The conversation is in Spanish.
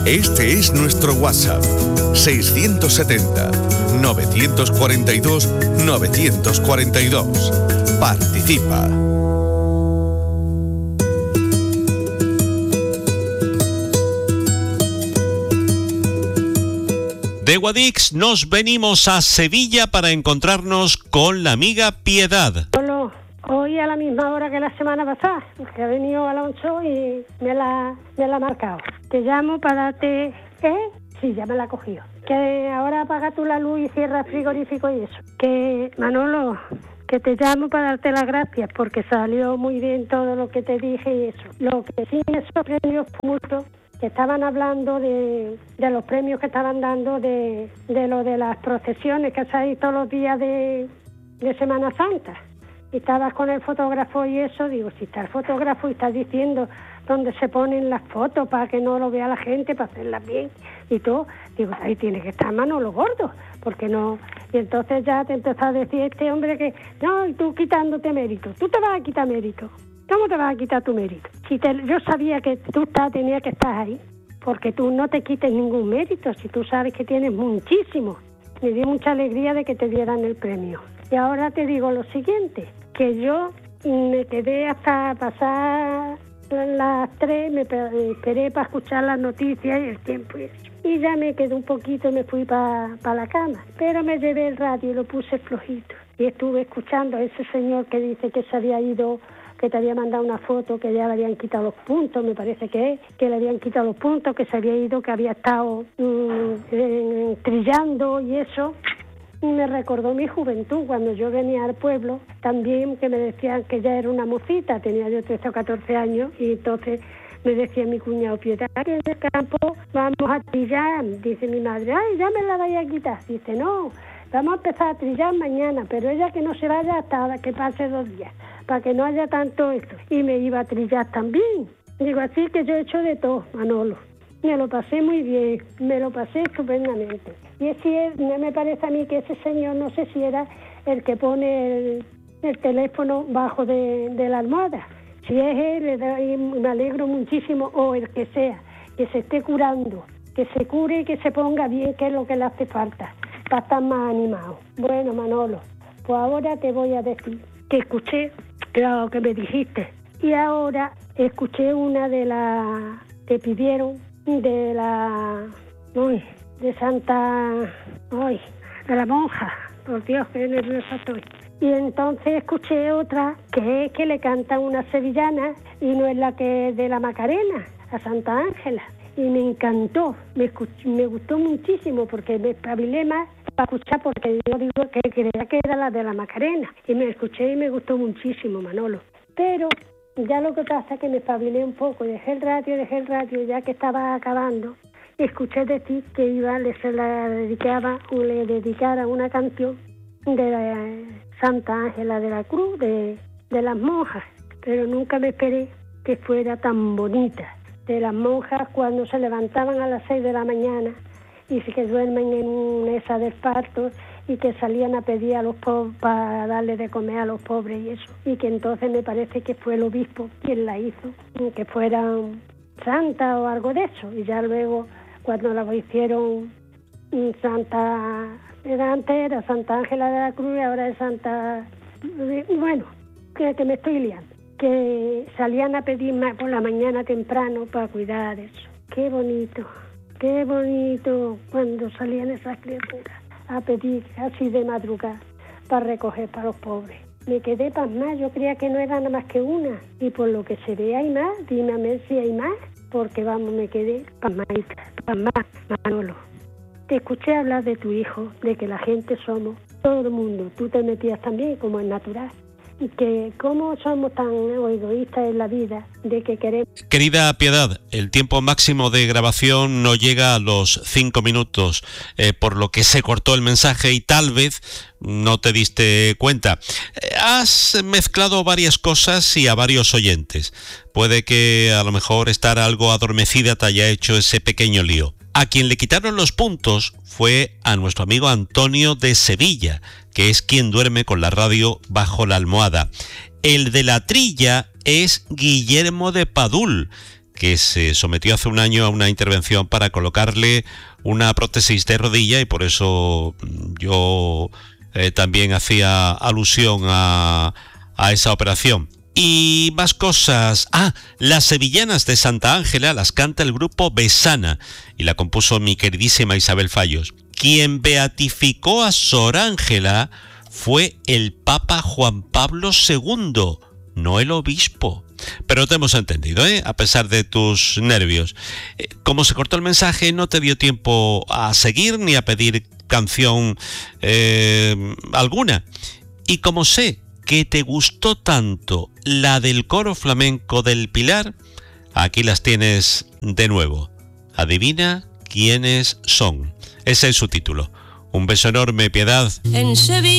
Este es nuestro WhatsApp, 670-942-942. Participa. De Guadix nos venimos a Sevilla para encontrarnos con la amiga Piedad. Hoy a la misma hora que la semana pasada, porque ha venido Alonso y me la ha marcado. Te llamo para darte... Sí, ya me la ha cogido. Que ahora apaga tú la luz y cierra el frigorífico y eso. Que, Manolo, que te llamo para darte las gracias porque salió muy bien todo lo que te dije y eso. Lo que sí me sorprendió mucho, que estaban hablando de los premios que estaban dando de lo de las procesiones que hacéis todos los días de Semana Santa. Y estabas con el fotógrafo y eso, digo, si está el fotógrafo y está diciendo dónde se ponen las fotos para que no lo vea la gente, para hacerlas bien y todo, digo, ahí tiene que estar Manolo Gordo, porque no. Y entonces ya te empezó a decir este hombre que, no, y tú quitándote mérito, tú te vas a quitar mérito. ¿Cómo te vas a quitar tu mérito? Yo sabía que tú tenías que estar ahí, porque tú no te quites ningún mérito, si tú sabes que tienes muchísimo. Me dio mucha alegría de que te dieran el premio. Y ahora te digo lo siguiente, que yo me quedé hasta pasar las 3, me esperé para escuchar las noticias y el tiempo. Y ya me quedé un poquito y me fui para la cama. Pero me llevé el radio y lo puse flojito. Y estuve escuchando a ese señor que dice que se había ido, que te había mandado una foto, que ya le habían quitado los puntos, me parece que le habían quitado los puntos, que se había ido, que había estado trillando y eso. Me recordó mi juventud, cuando yo venía al pueblo, también que me decían que ya era una mocita, tenía yo 13 o 14 años, y entonces me decía mi cuñado, Piedad, que en el campo vamos a trillar, dice mi madre, ay, ya me la vaya a quitar, dice, no, vamos a empezar a trillar mañana, pero ella que no se vaya hasta que pase 2 días, para que no haya tanto esto, y me iba a trillar también. Digo, así que yo he hecho de todo, Manolo. Me lo pasé muy bien, me lo pasé estupendamente. Y no me parece a mí que ese señor, no sé si era el que pone el teléfono bajo de la almohada. Si es él, me alegro muchísimo, o el que sea, que se esté curando, que se cure y que se ponga bien, que es lo que le hace falta, para estar más animado. Bueno, Manolo, pues ahora te voy a decir que escuché lo que me dijiste. Y ahora escuché una de las que pidieron, de Santa, de la monja, por Dios, que nerviosa estoy. Y entonces escuché otra que es que le cantan una sevillana y no es la que es de la Macarena, a Santa Ángela. Y me encantó, me gustó muchísimo porque me espabilé más para escuchar, porque yo digo que creía que era la de la Macarena. Y me escuché y me gustó muchísimo, Manolo. Pero ya lo que pasa es que me espabilé un poco, dejé el radio ya que estaba acabando. Escuché de ti que le dedicara una canción de la Santa Ángela de la Cruz, de las monjas, pero nunca me esperé que fuera tan bonita. De las monjas cuando se levantaban a las 6 de la mañana y que duermen en mesa del parto y que salían a pedir a los pobres para darle de comer a los pobres y eso. Y que entonces me parece que fue el obispo quien la hizo, que fuera santa o algo de eso. Y ya luego, cuando la hicieron santa, antes era Santa Ángela de la Cruz y ahora es Santa... Bueno, que me estoy liando. Que salían a pedir por la mañana temprano para cuidar eso. Qué bonito cuando salían esas criaturas a pedir así de madrugada para recoger para los pobres. Me quedé pasmada, yo creía que no era nada más que una, y por lo que se ve hay más. Dime a ver si hay más, porque vamos, me quedé pasmadita, Manolo. Te escuché hablar de tu hijo, de que la gente somos, todo el mundo, tú te metías también como es natural. Y que cómo somos tan egoístas en la vida, de que queremos... Querida Piedad, el tiempo máximo de grabación no llega a los 5 minutos, por lo que se cortó el mensaje y tal vez no te diste cuenta. Has mezclado varias cosas y a varios oyentes. Puede que a lo mejor estar algo adormecida te haya hecho ese pequeño lío. A quien le quitaron los puntos fue a nuestro amigo Antonio de Sevilla, que es quien duerme con la radio bajo la almohada. El de la trilla es Guillermo de Padul, que se sometió hace un año a una intervención para colocarle una prótesis de rodilla, y por eso yo también hacía alusión a esa operación. Y más cosas. Las Sevillanas de Santa Ángela las canta el grupo Besana y la compuso mi queridísima Isabel Fallos. Quien beatificó a Sor Ángela fue el Papa Juan Pablo II, no el obispo. Pero te hemos entendido, a pesar de tus nervios. Como se cortó el mensaje, no te dio tiempo a seguir ni a pedir canción alguna. Y como sé que te gustó tanto la del coro flamenco del Pilar, aquí las tienes de nuevo. Adivina quiénes son. Ese es su título. Un beso enorme, Piedad.